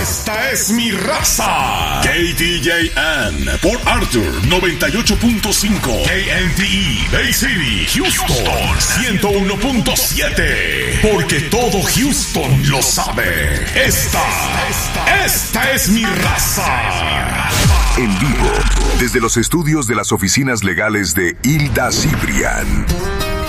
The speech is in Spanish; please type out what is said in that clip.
Esta es mi raza. KTJN por Arthur 98.5. KNTE Bay City, Houston 101.7. Porque todo Houston lo sabe. Esta es mi raza. En vivo, desde los estudios de las oficinas legales de Hilda Cibrián.